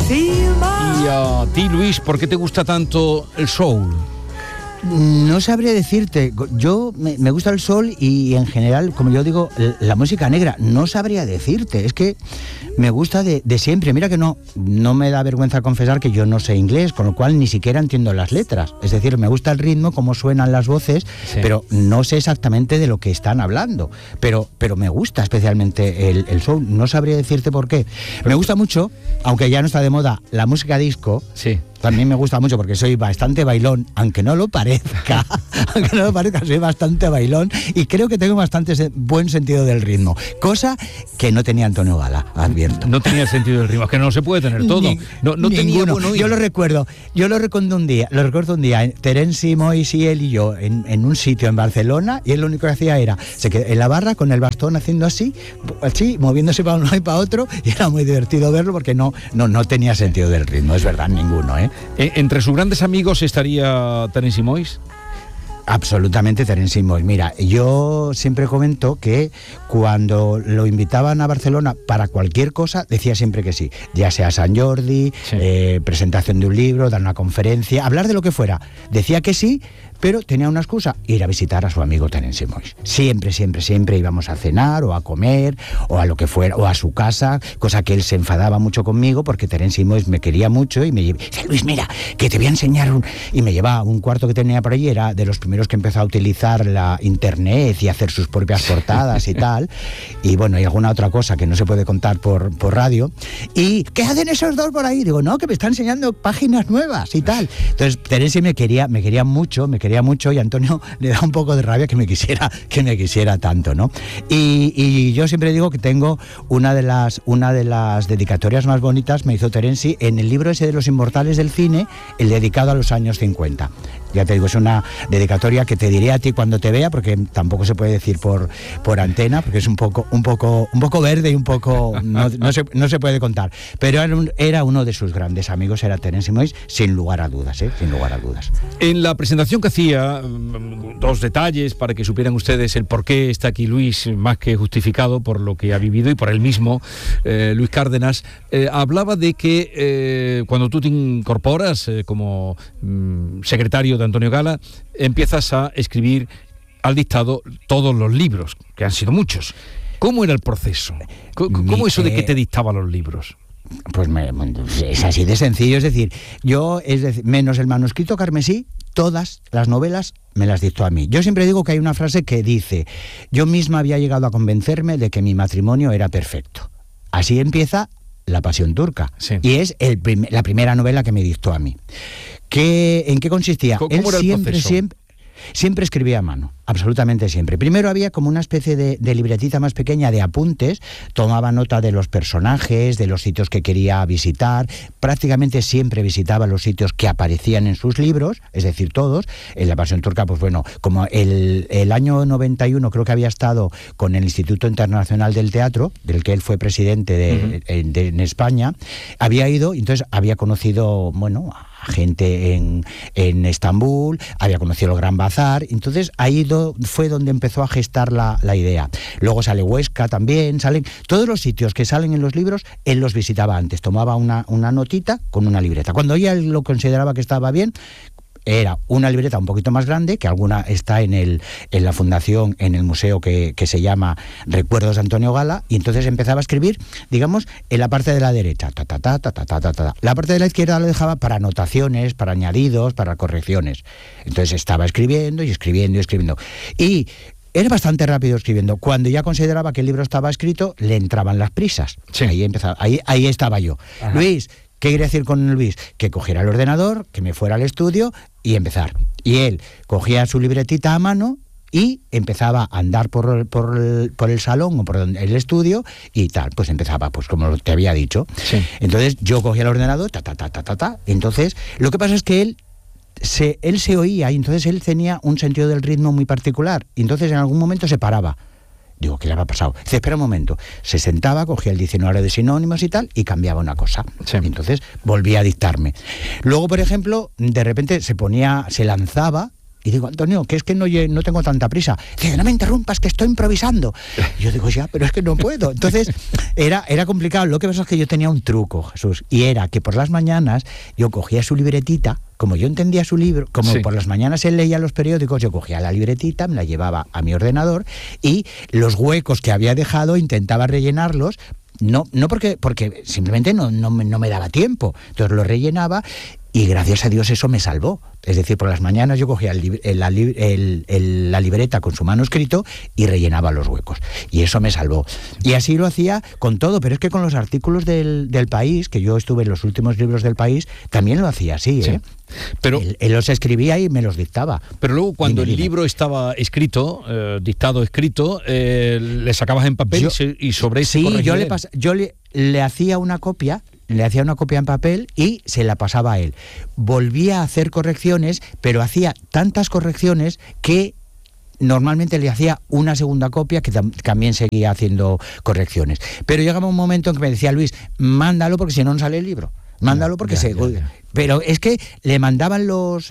Y a ti, Luis, ¿por qué te gusta tanto el soul? No sabría decirte. Yo me gusta el soul y en general, como yo digo, la música negra. No sabría decirte. Es que me gusta de siempre. Mira que no me da vergüenza confesar que yo no sé inglés, con lo cual ni siquiera entiendo las letras. Es decir, me gusta el ritmo, cómo suenan las voces, sí, pero no sé exactamente de lo que están hablando. Pero me gusta especialmente el soul. No sabría decirte por qué. Me gusta mucho, aunque ya no está de moda, la música disco. Sí. También me gusta mucho porque soy bastante bailón, aunque no lo parezca, soy bastante bailón y creo que tengo bastante buen sentido del ritmo, cosa que no tenía Antonio Gala, advierto. No tenía sentido del ritmo, es que no se puede tener todo. No tenía buen oído. Yo lo recuerdo un día, Terence Moix y él y yo en un sitio en Barcelona, y él lo único que hacía era, se quedó en la barra con el bastón haciendo así, moviéndose para uno y para otro, y era muy divertido verlo porque no tenía sentido del ritmo, es verdad, ninguno, ¿eh? ¿Entre sus grandes amigos estaría Terence Moix? Absolutamente Terence Moix. Mira, yo siempre comento que cuando lo invitaban a Barcelona para cualquier cosa, decía siempre que sí. Ya sea San Jordi, sí, presentación de un libro, dar una conferencia, hablar de lo que fuera. Decía que sí, pero tenía una excusa, ir a visitar a su amigo Terence Moix. Siempre íbamos a cenar o a comer o a lo que fuera, o a su casa, cosa que él se enfadaba mucho conmigo porque Terence Moix me quería mucho y me dice, Luis, mira, que te voy a enseñar y me llevaba un cuarto que tenía por allí, era de los primeros que empezó a utilizar la internet y a hacer sus propias portadas y tal, y bueno, y alguna otra cosa que no se puede contar por radio. ¿Y qué hacen esos dos por ahí? Digo, no, que me están enseñando páginas nuevas y tal. Entonces Terence me quería mucho, y a Antonio le da un poco de rabia que me quisiera tanto, ¿no? Y yo siempre digo que tengo una de las dedicatorias más bonitas me hizo Terence en el libro ese de los inmortales del cine, el dedicado a los años 50. Ya te digo, es una dedicatoria que te diré a ti cuando te vea, porque tampoco se puede decir por antena, porque es un poco verde y un poco no se puede contar. Pero era uno de sus grandes amigos, era Terence Moix, sin lugar a dudas. En la presentación que hacía, dos detalles para que supieran ustedes el por qué está aquí Luis, más que justificado por lo que ha vivido y por él mismo, Luis Cárdenas, hablaba de que cuando tú te incorporas como secretario de Antonio Gala, empiezas a escribir al dictado todos los libros, que han sido muchos. ¿Cómo era el proceso? ¿Cómo eso de que te dictaba los libros? Pues es así de sencillo, es decir, menos el manuscrito carmesí, todas las novelas me las dictó a mí. Yo siempre digo que hay una frase que dice, yo misma había llegado a convencerme de que mi matrimonio era perfecto. Así empieza La Pasión Turca, sí, y es la primera novela que me dictó a mí. ¿En qué consistía? ¿Cómo era el proceso? Siempre escribía a mano, absolutamente siempre. Primero había como una especie de libretita más pequeña de apuntes, tomaba nota de los personajes, de los sitios que quería visitar, prácticamente siempre visitaba los sitios que aparecían en sus libros, es decir, todos. En La Pasión Turca, pues bueno, como el año 91 creo que había estado con el Instituto Internacional del Teatro, del que él fue presidente en España, había ido, entonces había conocido, bueno, a gente en Estambul, había conocido el Gran Bazar, entonces ahí fue donde empezó a gestar la idea. Luego sale Huesca también, salen todos los sitios que salen en los libros, él los visitaba antes, tomaba una notita con una libreta. Cuando ya él lo consideraba que estaba bien, era una libreta un poquito más grande, que alguna está en la fundación, en el museo que se llama Recuerdos de Antonio Gala, y entonces empezaba a escribir, digamos, en la parte de la derecha, la parte de la izquierda la dejaba para anotaciones, para añadidos, para correcciones. Entonces estaba escribiendo y era bastante rápido escribiendo. Cuando ya consideraba que el libro estaba escrito, le entraban las prisas. Sí. Ahí estaba yo. Ajá. Luis, ¿qué quería decir con Luis? Que cogiera el ordenador, que me fuera al estudio y empezar. Y él cogía su libretita a mano y empezaba a andar por el salón o por el estudio y tal. Pues empezaba, pues como te había dicho. Sí. Entonces yo cogía el ordenador, Entonces, lo que pasa es que él se oía y entonces él tenía un sentido del ritmo muy particular. Y entonces en algún momento se paraba. Digo, ¿qué le había pasado? Dice, espera un momento. Se sentaba, cogía el diccionario de sinónimos y tal, y cambiaba una cosa. Sí. Y entonces volvía a dictarme. Luego, por ejemplo, de repente se lanzaba Y digo, Antonio, que es que no tengo tanta prisa. Dice, no me interrumpas, que estoy improvisando. Y yo digo, ya, pero es que no puedo. Entonces, era complicado. Lo que pasa es que yo tenía un truco, Jesús, y era que por las mañanas yo cogía su libretita, como yo entendía su libro, como por las mañanas él leía los periódicos, yo cogía la libretita, me la llevaba a mi ordenador y los huecos que había dejado intentaba rellenarlos. No porque simplemente no me daba tiempo. Entonces lo rellenaba y gracias a Dios eso me salvó. Es decir, por las mañanas yo cogía la libreta con su manuscrito y rellenaba los huecos. Y eso me salvó. Y así lo hacía con todo, pero es que con los artículos del País, que yo estuve en los últimos libros del País, también lo hacía así, ¿eh? Sí. Pero él los escribía y me los dictaba. Pero luego cuando el libro estaba escrito, dictado escrito, le sacabas en papel y sobre ese corregía. Yo le hacía una copia. Le hacía una copia en papel y se la pasaba a él. Volvía a hacer correcciones, pero hacía tantas correcciones que normalmente le hacía una segunda copia que también seguía haciendo correcciones. Pero llegaba un momento en que me decía, Luis, mándalo porque si no sale el libro. Mándalo porque ya. Pero es que le mandaban las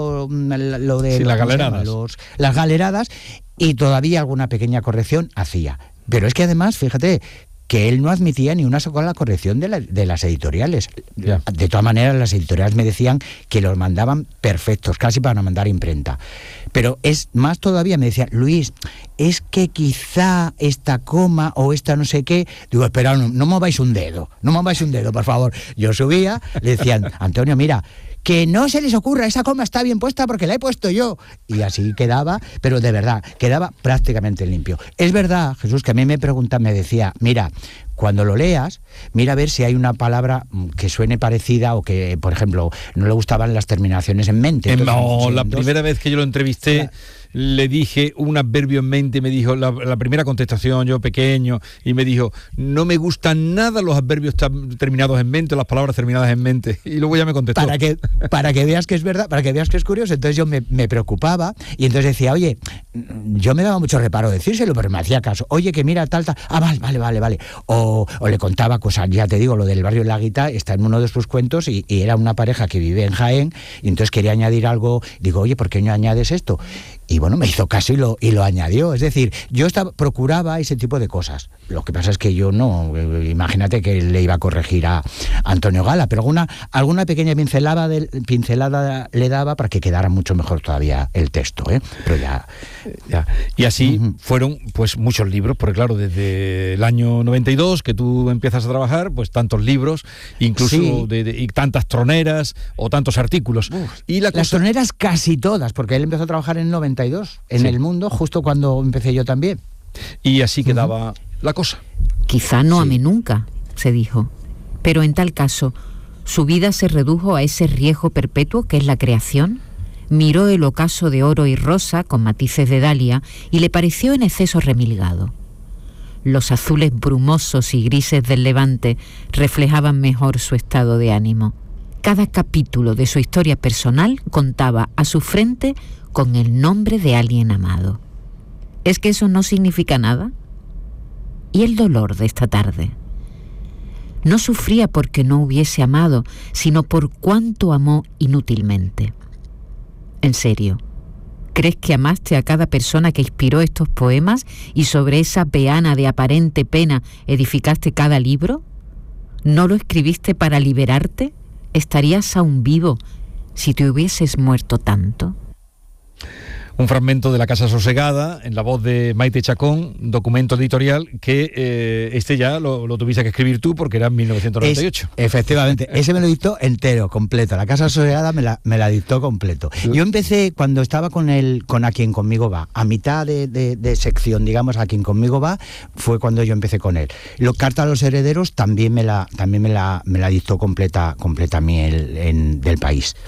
galeradas y todavía alguna pequeña corrección hacía. Pero es que además, fíjate, que él no admitía ni una sola corrección de las editoriales. Yeah. De todas maneras, las editoriales me decían que los mandaban perfectos, casi para mandar imprenta. Pero es más todavía, me decían, Luis, es que quizá esta coma o esta no sé qué... Digo, espera, no mováis un dedo, por favor. Yo subía, le decían, Antonio, mira, que no se les ocurra, esa coma está bien puesta porque la he puesto yo. Y así quedaba, pero de verdad, quedaba prácticamente limpio. Es verdad, Jesús, que a mí me decía, mira, cuando lo leas, mira a ver si hay una palabra que suene parecida o que, por ejemplo, no le gustaban las terminaciones en mente. Entonces, la primera vez que yo lo entrevisté, le dije un adverbio en mente, me dijo, la primera contestación, yo pequeño, y me dijo, no me gustan nada los adverbios terminados en mente, las palabras terminadas en mente. Y luego ya me contestó. Para que veas que es verdad, para que veas que es curioso. Entonces yo me preocupaba y entonces decía, oye, yo me daba mucho reparo decírselo, pero me hacía caso. Oye, que mira, tal. Ah, vale. O le contaba cosas, ya te digo, lo del barrio La Guita está en uno de sus cuentos y era una pareja que vive en Jaén y entonces quería añadir algo. Digo, oye, ¿por qué no añades esto? Y bueno, me hizo caso y lo añadió. Es decir, yo procuraba ese tipo de cosas. Lo que pasa es que yo no, imagínate que le iba a corregir a Antonio Gala, pero alguna pequeña pincelada le daba para que quedara mucho mejor todavía el texto, ¿eh? Pero ya. Y así fueron pues muchos libros, porque claro, desde el año 92 que tú empiezas a trabajar, pues tantos libros, incluso y tantas troneras o tantos artículos. Las troneras casi todas, porque él empezó a trabajar en 92 en El Mundo, justo cuando empecé yo también. Y así quedaba la cosa. Quizá no ame nunca, se dijo, pero en tal caso, ¿su vida se redujo a ese riesgo perpetuo que es la creación? Miró el ocaso de oro y rosa con matices de dalia y le pareció en exceso remilgado. Los azules brumosos y grises del levante reflejaban mejor su estado de ánimo. Cada capítulo de su historia personal contaba a su frente con el nombre de alguien amado. ¿Es que eso no significa nada? ¿Y el dolor de esta tarde? No sufría porque no hubiese amado, sino por cuánto amó inútilmente. En serio, ¿crees que amaste a cada persona que inspiró estos poemas y sobre esa peana de aparente pena edificaste cada libro? ¿No lo escribiste para liberarte? ¿Estarías aún vivo si te hubieses muerto tanto? Un fragmento de La Casa Sosegada, en la voz de Maite Chacón, documento editorial que ya lo tuviste que escribir tú porque era en 1998. Efectivamente, ese me lo dictó entero, completo. La Casa Sosegada me la dictó completo. Yo empecé cuando estaba con A quien conmigo va, a mitad de sección, digamos, A quien conmigo va, fue cuando yo empecé con él. Carta a los herederos también me la dictó completa a mí del País.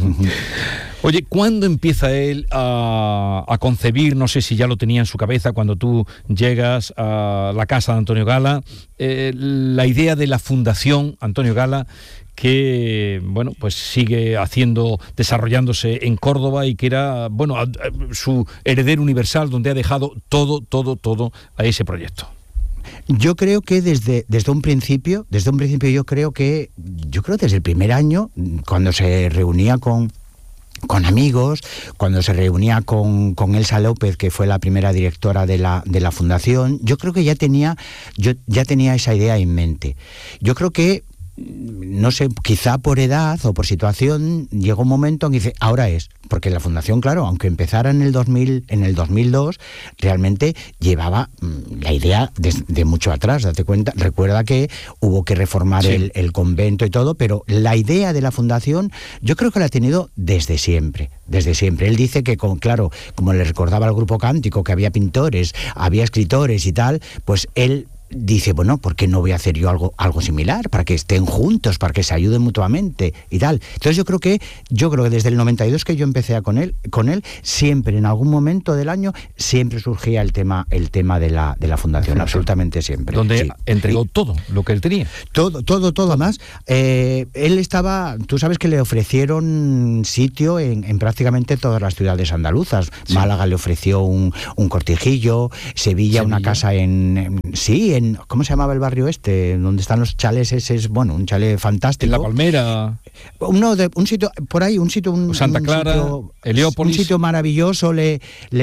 Oye, ¿cuándo empieza él a concebir, no sé si ya lo tenía en su cabeza cuando tú llegas a la casa de Antonio Gala, la idea de la Fundación Antonio Gala, que bueno, pues sigue desarrollándose en Córdoba y que era, bueno, su heredero universal, donde ha dejado todo a ese proyecto? Yo creo que desde un principio yo creo desde el primer año, cuando se reunía con con amigos, cuando se reunía con Elsa López, que fue la primera directora de la fundación. Yo creo que ya tenía esa idea en mente. Yo creo que, no sé, quizá por edad o por situación, llegó un momento en que dice, ahora es, porque la fundación, claro, aunque empezara en el 2002, realmente llevaba la idea de mucho atrás, date cuenta. Recuerda que hubo que reformar el convento y todo, pero la idea de la fundación yo creo que la ha tenido desde siempre. Él dice que, claro, como le recordaba al grupo Cántico, que había pintores, había escritores y tal, pues él dice, bueno, ¿por qué no voy a hacer yo algo similar? Para que estén juntos, para que se ayuden mutuamente y tal. Entonces yo creo que desde el 92 que yo empecé con él, siempre, en algún momento del año, siempre surgía el tema de la fundación, absolutamente siempre. Donde entregó todo lo que él tenía. Todo más. Él estaba, tú sabes que le ofrecieron sitio en prácticamente todas las ciudades andaluzas. Sí. Málaga le ofreció un cortijillo, Sevilla una casa ¿cómo se llamaba el barrio este? Donde están los chalés, ese es, bueno, un chalet fantástico. En La Palmera. Un sitio, por ahí, Santa Clara, Heliópolis. Un sitio maravilloso, le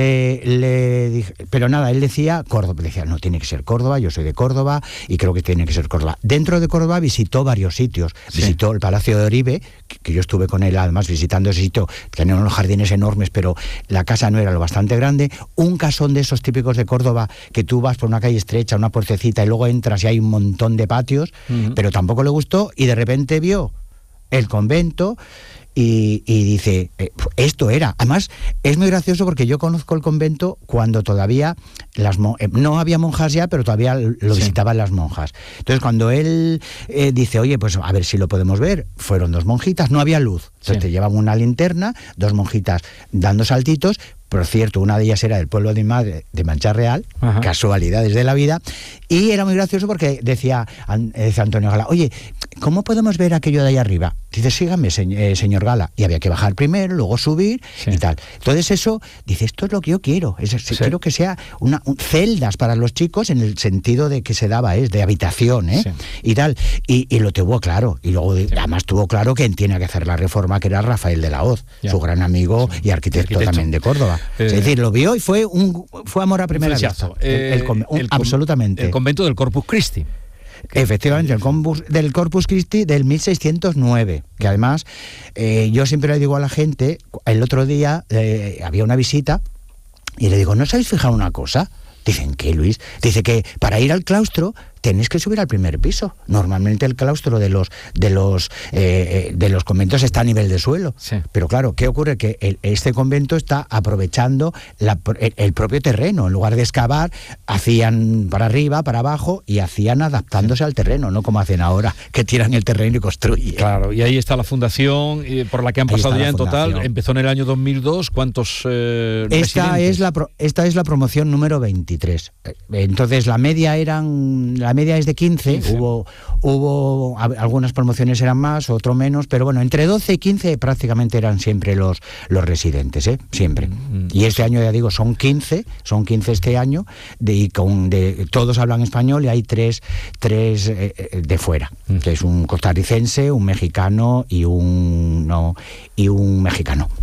dije, pero nada, él decía Córdoba, decía, no, tiene que ser Córdoba, yo soy de Córdoba y creo que tiene que ser Córdoba. Dentro de Córdoba visitó varios sitios, visitó el Palacio de Oribe, que yo estuve con él además visitando ese sitio, tenían unos jardines enormes, pero la casa no era lo bastante grande, un casón de esos típicos de Córdoba, que tú vas por una calle estrecha, una puertecita y luego entras y hay un montón de patios, pero tampoco le gustó y de repente vio el convento y dice, esto era. Además, es muy gracioso porque yo conozco el convento cuando todavía no había monjas ya, pero todavía lo visitaban las monjas. Entonces, cuando él dice, oye, pues a ver si lo podemos ver, fueron 2 monjitas, no había luz. Entonces te llevaban una linterna, 2 monjitas dando saltitos. Por cierto, una de ellas era del pueblo de mi madre, de Mancha Real, casualidades de la vida, y era muy gracioso porque decía Antonio Gala, oye, ¿cómo podemos ver aquello de ahí arriba? Dice, sígame, señor Gala, y había que bajar primero, luego subir y tal. Entonces eso, dice, esto es lo que yo quiero, quiero que sea celdas para los chicos en el sentido de que se daba, de habitación, y tal, y lo tuvo claro, y luego además tuvo claro que tiene que hacer la reforma, que era Rafael de la Hoz, su gran amigo y arquitecto también de Córdoba. Es decir, lo vio y fue amor a primera vista. Absolutamente. El convento del Corpus Christi. Efectivamente, del Corpus Christi del 1609, que además yo siempre le digo a la gente, el otro día había una visita y le digo, ¿no os habéis fijado una cosa? Dicen, ¿qué, Luis? Dice que para ir al claustro tenéis que subir al primer piso. Normalmente el claustro de los conventos está a nivel de suelo. Sí. Pero claro, ¿qué ocurre? Que este convento está aprovechando el propio terreno. En lugar de excavar, hacían para arriba, para abajo, y hacían adaptándose al terreno, no como hacen ahora, que tiran el terreno y construyen. Claro, y ahí está la fundación por la que han pasado ya en total. Empezó en el año 2002. ¿Cuántos esta es la promoción número 23. Entonces la media es de 15, hubo algunas promociones eran más, otro menos, pero bueno, entre 12 y 15 prácticamente eran siempre los residentes, siempre. Y este año, ya digo, son 15 este año, todos hablan español y hay tres de fuera, que es un costarricense, un mexicano y un mexicano.